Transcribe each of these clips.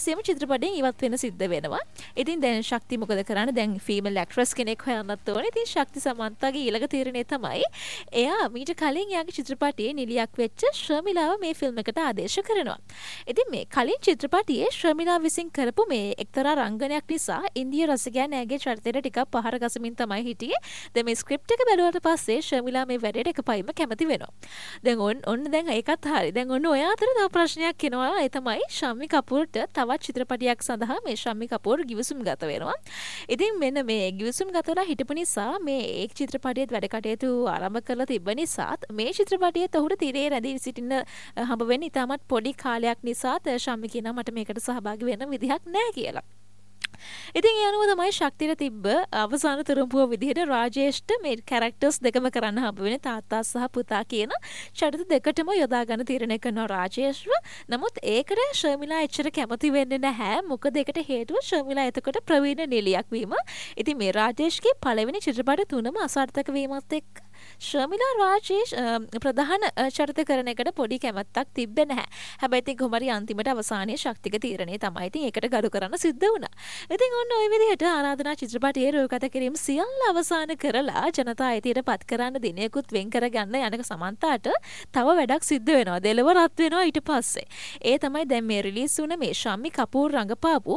හදිසියෙම චිත්‍රපටයෙන් ඉවත් වෙන සිද්ධ වෙනවා. ඉතින් දැන් ශක්ති මොකද කරන්නේ? දැන් ෆීමේල් ඇක්ට්‍රස් කෙනෙක් හොයන්නත් ඕනේ. ඉතින් ශක්ති සමන්තාගේ ඊළඟ තීරණය තමයි එයා මීට කලින් එයාගේ චිත්‍රපටයේ නිලියක් වෙච්ච ශර්මිලාව මේ ෆිල්ම් එකට ආදේශ කරනවා. ඉතින් මේ කලින් චිත්‍රපටයේ ශර්මිලා විසින් කරපු මේ එක්තරා රංගනයක් නිසා ඉන්දිය රසිකයන් ඇගේ චරිතයට ටිකක් පහර ගසමින් තමයි හිටියේ. දැන් මේ ස්ක්‍රිප්ට් එක බැලුවට පස්සේ ශර්මිලා මේ වැඩේට එකපයින්ම කැමති වෙනවා. දැන් ඔන්න දැන් ඒකත් හරි. දැන් ඔන්න ඔය අතර තව ප්‍රශ්නයක් එනවා. ඒ තමයි ශම්මි කපූර්ට තවත් චිත්‍රපටයක් සඳහා මේ ශම්මි කපූර් ගිවිසුම් ගත වෙනවා. ඉතින් මෙන්න මේ ගිවිසුම් ගත වෙලා හිටපු නිසා මේ එක් චිත්‍රපටයේත් වැඩ කටයුතු ආරම්භ කරලා තිබ්බ නිසාත් මේ චිත්‍රපටයේ ඔහුට තිරේ රැඳී සිටින්න හම්බ වෙන්නේ ඉතාමත් පොඩි කාලයක් නිසාත් ශම්මි කියනවා මට මේකට සහභාගී වෙන්න විදිහක් නැහැ කියලා. ඉතින් ඒ අනුව තමයි ශක්තියට තිබ්බ අවසාන තුරුම්පුව විදිහට රාජේෂ්ට මේ කැරක්ටර්ස් දෙකම කරන්න හම්බ වෙන්නේ තාත්තා සහ පුතා කියන චරිත දෙකටම යොදා ගන්න තීරණය කරනවා රාජේෂ්ව. නමුත් ඒකට ශර්මිලා එච්චර කැමති වෙන්නේ නැහැ. මොකද ඒකට හේතුව ශර්මිලා එතකොට ප්‍රවීණ නිලියක් වීම. ඉතින් මේ රාජේෂ්ගේ පළවෙනි චිත්‍රපට තුනම අසාර්ථක වීමත් එක්ක ශර්මිලා රාජේෂ් ප්‍රධාන චරිත කරන එකට පොඩි කැමැත්තක් තිබ්බේ නැහැ. හැබැයි ඉතින් කොහොමරි අන්තිමට අවසානයේ ශක්තික තීරණය තමයි ඉතින් ඒකට ගරු කරන්න සිද්ධ වුණා. ඉතින් ඔන්න ওই විදිහට ආරාධනා චිත්‍රපටයේ රූපගත කිරීම සියල්ල අවසන් කරලා ජනතා අයිතියට පත් කරන්න දිනයකුත් වෙන් කරගන්න යනක සමන්තාට තව වැඩක් සිද්ධ වෙනවා. දෙලව රත් වෙනවා ඊට පස්සේ. ඒ තමයි දැන් මේ රිලීස් වුණ මේ ශම්මි කපූර් රඟපාපු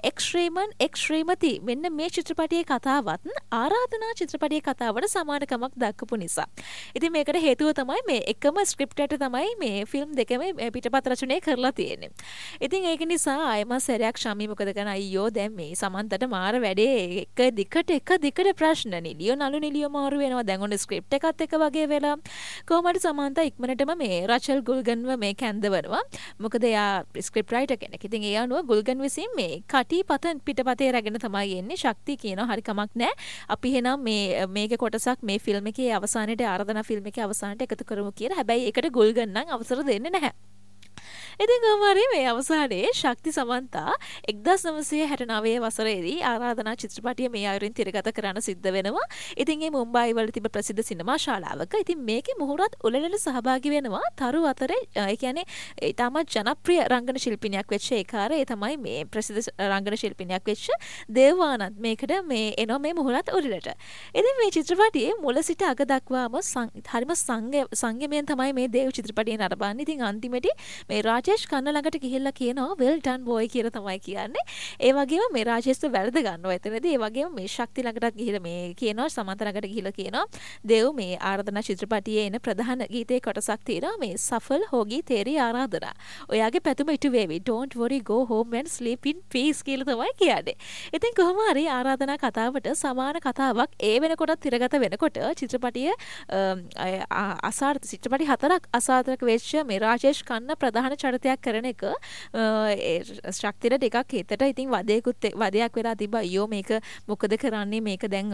එක්ස්ට්‍රීමති මෙන්න මේ චිත්‍රපටයේ කතාවත් ආරාධනා චිත්‍රපටයේ කතාවට සමානකමක් දක්වපු නිසා. ඉතින් මේකට හේතුව තමයි මේ එකම ස්ක්‍රිප්ට් එකට තමයි මේ ෆිල්ම් දෙකම පිටපත් රචනය කරලා තියෙන්නේ. ඉතින් ඒක නිසා ආයම සැරයක් ශම්මි මොකද කරන අයියෝ දැන් මේ සමන්තට මාර වැඩේ එක දිකට ප්‍රශ්න නිලියෝ නළු නිලියෝ මාරු වෙනවා. දැන් ඔන්න ස්ක්‍රිප්ට් එකත් එක වගේ වෙලා කොහොමද සමන්ත ඉක්මනටම මේ රචල් ගුල්ගන්ව මේ කැඳවනවා. මොකද එයා ස්ක්‍රිප්ට් රයිටර් කෙනෙක්. ඉතින් ඒ අනුව ගුල්ගන් විසින් මේ කටි පිටපතේ රැගෙන තමයි එන්නේ. ශක්ති කියනවා හරි කමක් නැහැ. අපි එහෙනම් මේකේ කොටසක් මේ ෆිල්ම් එකේ අවසානයේ ආරාධනා ෆිල්ම් එකේ අවසානට එකතු කරමු කියලා. හැබැයි ඒකට ගුල්ගන් නම් අවසර දෙන්නේ නැහැ. ඉතින් කොහොමරි මේ අවසානයේ ශක්ති සමන්තා 1969 වසරේදී ආරාධනා චිත්‍රපටය මේ අයුරින් තිරගත කරන්න සිද්ධ වෙනවා. ඉතින් මේ මුම්බායි වල තිබෙන ප්‍රසිද්ධ සිනමා ශාලාවක ඉතින් මේකේ මුහුරත් උළෙලට සහභාගී වෙනවා. තරු අතරේ ඒ කියන්නේ ඊටමත් ජනප්‍රිය රංගන ශිල්පිනියක් වෙච්ච ඒකාරය ඒ තමයි මේ ප්‍රසිද්ධ රංගන ශිල්පිනියක් වෙච්ච දේවානන්ද මේකට මේ එනවා මේ මුහුරත් උළෙලට. ඉතින් මේ චිත්‍රපටයේ මුල සිට අග දක්වාම හරිම සංයමයෙන් තමයි මේ දේව චිත්‍රපටය නරඹන්නේ. ඉතින් අන්තිමේදී මේ රාජේෂ් කන්න ළඟට ගිහිල්ලා කියනවා well done boy කියලා තමයි කියන්නේ. ඒ වගේම මේ රාජේෂ්ව වැරද ගන්නවා එතනදී. ඒ වගේම මේ ශක්ති ළඟටත් ගිහිල්ලා මේ කියනවා සමන්ත ළඟට ගිහිල්ලා කියනවා දේව් මේ ආරාධනා චිත්‍රපටයේ එන ප්‍රධාන ගීතේ කොටසක් තියෙනවා මේ සෆල් හොගී තේරි ආරාධනා. ඔයාගේ පැතුම ඉටු වේවි. don't worry go home and sleep in peace කියලා තමයි කියන්නේ. ඉතින් කොහොම හරි ආරාධනා කතාවට සමාන කතාවක් ඒ වෙනකොටත් තිරගත වෙනකොට චිත්‍රපටිය චිත්‍රපටි 4ක් අසාර්ථක වෙච්ච මේ රාජේෂ් කන්න ප්‍රධාන චරිතයක් කරන එක ශක්තියට ටිකක් හිතට ඉතින් වදයක් වෙලා තිබ්බා. අයියෝ මේක මොකද කරන්නේ මේක දැන්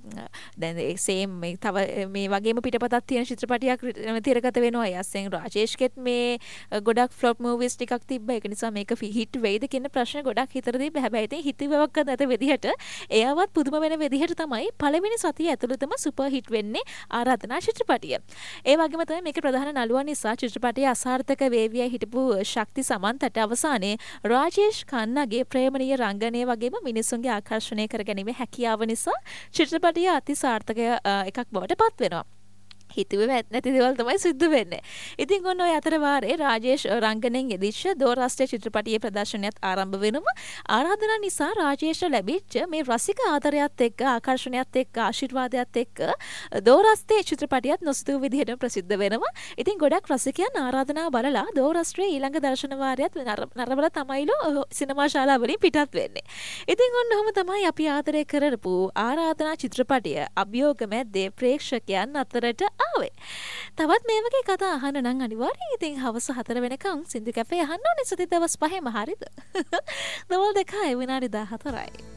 සේම් මේ තව මේ වගේම පිටපතක් තියෙන චිත්‍රපටියක් තිරගත වෙනවා. යස්සෙන් රාජේෂ්ගෙත් මේ ගොඩක් ෆ්ලොප් මූවිස් ටිකක් තිබ්බා. ඒක නිසා මේක හිට් වෙයිද කියන ප්‍රශ්න ගොඩක් හිතට තිබ්බා. හැබැයි ඉතින් හිතුවවක් නැත විදිහට එයාවත් පුදුම වෙන විදිහට තමයි පළවෙනි සතිය ඇතුළතම සුපර් හිට් වෙන්නේ ආරාධනා චිත්‍රපටිය. ඒ වගේම තමයි මේකේ ප්‍රධාන නළුවා නිසා චිත්‍රපටයේ අසාර්ථක වේවිය හිටපු ශක්ති සමන්තට අවසානයේ රාජේෂ් කන්නගේ ප්‍රේමණීය රංගනය වගේම මිනිසුන්ගේ ආකර්ෂණය කරගැනීමේ හැකියාව නිසා චිත්‍රපටිය අති සාර්ථක එකක් බවට පත් වෙනවා. හිතුවේ නැති දේවල් තමයි සිද්ධ වෙන්නේ. ඉතින් ඔන්න ඔය අතර වාරේ රාජේෂ් රංගනයෙන් යෙදිච්ච දෝරස්ටේ චිත්‍රපටයේ ප්‍රදර්ශනයත් ආරම්භ වෙනවා. ආරාධනා නිසා රාජේෂ්ට ලැබිච්ච මේ රසික ආදරයත් එක්ක ආකර්ෂණයත් එක්ක ආශිර්වාදයත් එක්ක දෝරස්ටේ චිත්‍රපටියත් නොසිතූ විදිහට ප්‍රසිද්ධ වෙනවා. ඉතින් ගොඩක් රසිකයන් ආරාධනා බලලා දෝරස්ටේ ඊළඟ දර්ශන වාරයත් නරඹලා තමයිලු සිනමා ශාලා වලින් පිටත් වෙන්නේ. ඉතින් ඔන්න ඔහම තමයි අපි ආදරය කරපු ආරාධනා චිත්‍රපටිය අභියෝග මැද්දේ ප්‍රේක්ෂකයන් අතරට ආවේ. තවත් මේ වගේ කතා අහන්න නම් අනිවාර්යයෙන් ඉතින් හවස 4 වෙනකන් සින්දු කැෆේ අහන්න ඕනේ. සති දවස් 5ම හරිද? දවල් 2 විනාඩි 14යි.